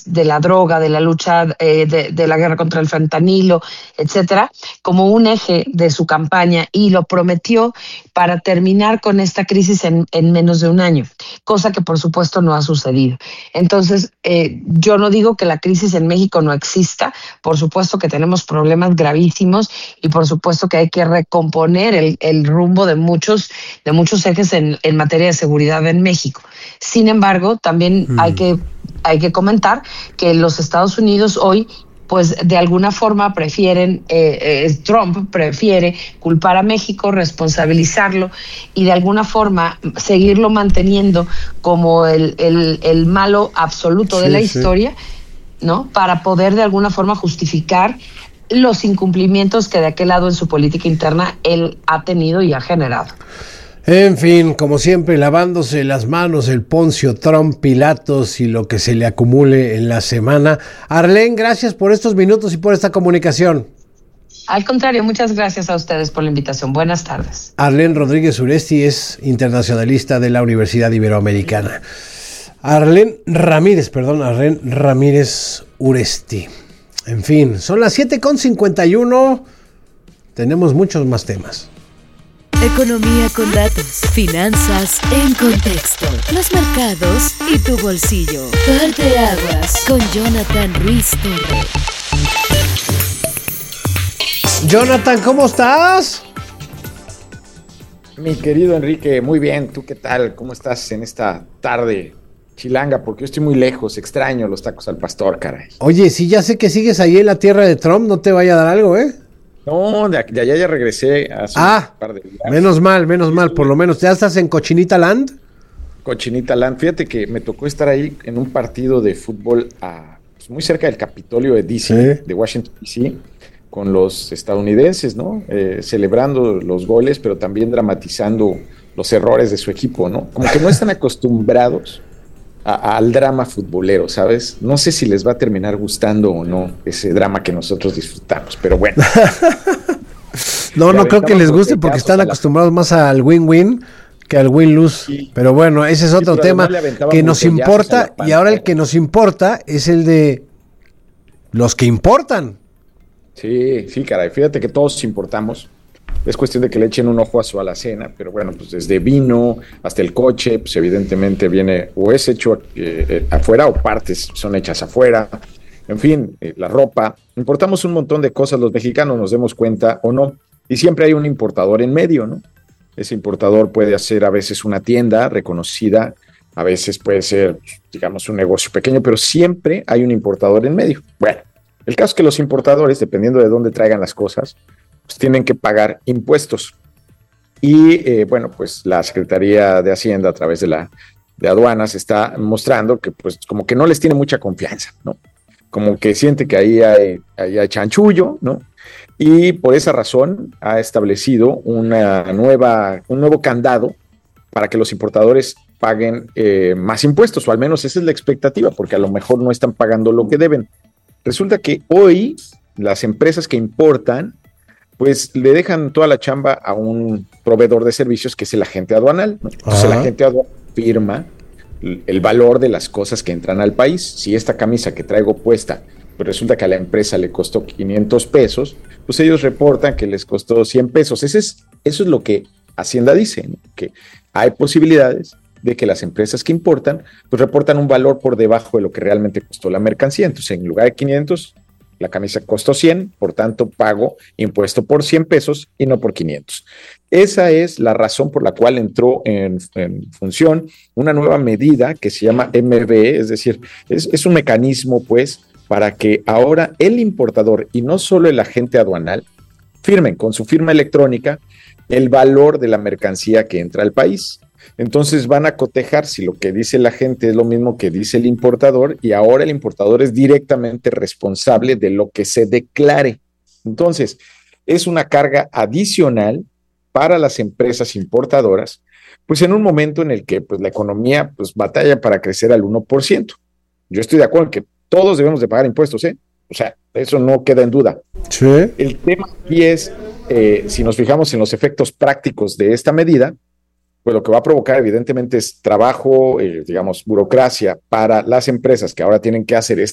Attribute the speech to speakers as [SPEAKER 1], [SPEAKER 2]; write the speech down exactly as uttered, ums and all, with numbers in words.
[SPEAKER 1] de la droga, de la lucha, eh, de, de la guerra contra el fentanilo, etcétera, como un eje de su campaña, y lo prometió para terminar con esta crisis en, en menos de un año, cosa que por supuesto no ha sucedido. Entonces, eh, yo no digo que la crisis en México no exista, por supuesto que tenemos problemas gravísimos y por supuesto que hay que recomponer el, el rumbo de muchos, de muchos ejes en, en materia de seguridad en México. Sin embargo, también mm. hay que, hay que comentar que los Estados Unidos hoy, pues de alguna forma prefieren, eh, eh, Trump prefiere culpar a México, responsabilizarlo y de alguna forma seguirlo manteniendo como el, el, el malo absoluto sí, de la sí. historia, ¿no? Para poder de alguna forma justificar los incumplimientos que de aquel lado en su política interna él ha tenido y ha generado.
[SPEAKER 2] En fin, como siempre, lavándose las manos el Poncio Trump, Pilatos y lo que se le acumule en la semana. Arlene, gracias por estos minutos y por esta comunicación.
[SPEAKER 1] Al contrario, muchas gracias a ustedes por la invitación. Buenas tardes.
[SPEAKER 2] Arlene Rodríguez Uresti es internacionalista de la Universidad Iberoamericana. Arlene Ramírez, perdón, Arlene Ramírez Uresti. En fin, son las siete con cincuenta y uno. Tenemos muchos más temas.
[SPEAKER 3] Economía con datos, finanzas en contexto, los mercados y tu bolsillo. Parteaguas con Jonathan Ruiz Torres.
[SPEAKER 2] Jonathan, ¿cómo estás?
[SPEAKER 4] Mi querido Enrique, muy bien. ¿Tú qué tal? ¿Cómo estás en esta tarde chilanga? Porque yo estoy muy lejos, extraño los tacos al pastor, caray.
[SPEAKER 2] Oye, sí, ya sé que sigues ahí en la tierra de Trump, no te vaya a dar algo, ¿eh?
[SPEAKER 4] No, de, de allá ya regresé hace
[SPEAKER 2] ah,
[SPEAKER 4] un par de días.
[SPEAKER 2] Menos mal, menos mal, por lo menos. ¿Ya estás en Cochinita Land?
[SPEAKER 4] Cochinita Land. Fíjate que me tocó estar ahí en un partido de fútbol a, pues muy cerca del Capitolio de D C, ¿sí? De Washington D C, con los estadounidenses, ¿no? Eh, celebrando los goles, pero también dramatizando los errores de su equipo, ¿no? Como que no están acostumbrados a, al drama futbolero, ¿sabes? No sé si les va a terminar gustando o no ese drama que nosotros disfrutamos, pero bueno.
[SPEAKER 2] no, no creo que les guste porque están acostumbrados más al win-win que al win-lose, sí. Pero bueno, ese es otro sí, tema no que nos importa, y ahora el que nos importa es el de los que importan.
[SPEAKER 4] Sí, sí, caray, fíjate que todos importamos. Es cuestión de que le echen un ojo a su alacena, pero bueno, pues desde vino hasta el coche, pues evidentemente viene o es hecho eh, afuera o partes son hechas afuera. En fin, eh, la ropa. Importamos un montón de cosas los mexicanos, nos demos cuenta o no. Y siempre hay un importador en medio, ¿no? Ese importador puede hacer a veces una tienda reconocida, a veces puede ser, digamos, un negocio pequeño, pero siempre hay un importador en medio. Bueno, el caso es que los importadores, dependiendo de dónde traigan las cosas, pues tienen que pagar impuestos. Y eh, bueno, pues la Secretaría de Hacienda a través de la de aduanas está mostrando que pues como que no les tiene mucha confianza, ¿no? Como que siente que ahí hay, ahí hay chanchullo, ¿no? Y por esa razón ha establecido una nueva, un nuevo candado para que los importadores paguen eh, más impuestos, o al menos esa es la expectativa, porque a lo mejor no están pagando lo que deben. Resulta que hoy las empresas que importan pues le dejan toda la chamba a un proveedor de servicios que es el agente aduanal, ¿no? Entonces el agente aduanal firma el valor de las cosas que entran al país. Si esta camisa que traigo puesta, pues resulta que a la empresa le costó quinientos pesos, pues ellos reportan que les costó cien pesos. Ese es, eso es lo que Hacienda dice, ¿no? Que hay posibilidades de que las empresas que importan, pues reportan un valor por debajo de lo que realmente costó la mercancía. Entonces, en lugar de quinientos, la camisa costó cien, por tanto pago impuesto por cien pesos y no por quinientos. Esa es la razón por la cual entró en, en función una nueva medida que se llama M B E, es decir, es, es un mecanismo pues para que ahora el importador y no solo el agente aduanal firmen con su firma electrónica el valor de la mercancía que entra al país. Entonces van a cotejar si lo que dice la gente es lo mismo que dice el importador, y ahora el importador es directamente responsable de lo que se declare. Entonces, es una carga adicional para las empresas importadoras, pues en un momento en el que pues, la economía pues, batalla para crecer al uno por ciento. Yo estoy de acuerdo en que todos debemos de pagar impuestos, ¿eh? O sea, eso no queda en duda.
[SPEAKER 2] Sí.
[SPEAKER 4] El tema aquí es, eh, si nos fijamos en los efectos prácticos de esta medida, pues lo que va a provocar evidentemente es trabajo, eh, digamos, burocracia para las empresas que ahora tienen que hacer